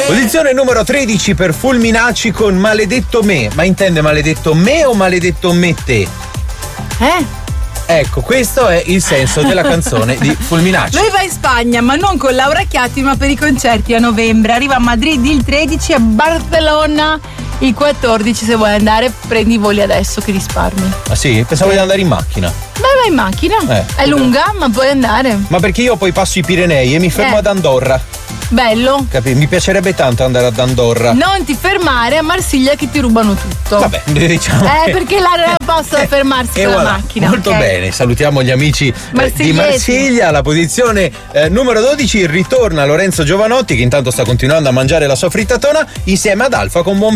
Posizione numero 13 per Fulminacci con Maledetto me. Ma intende maledetto me o maledetto me te? Ecco, questo è il senso della canzone di Fulminacci. Lui va in Spagna, ma non con Laura Chiatti, ma per i concerti a novembre. Arriva a Madrid il 13, a Barcellona il 14. Se vuoi andare, prendi i voli adesso che risparmi. Ah sì? Pensavo di andare in macchina. Beh, vai in macchina. È lunga, ma puoi andare. Ma perché io poi passo i Pirenei e mi fermo ad Andorra. Bello. Mi piacerebbe tanto andare ad Andorra. Non ti fermare a Marsiglia che ti rubano tutto. Vabbè, diciamo. Perché là non posso fermarsi con la macchina. Molto bene, salutiamo gli amici di Marsiglia. Alla posizione numero 12 ritorna Lorenzo Giovanotti, che intanto sta continuando a mangiare la sua frittatona insieme ad Alfa con Buon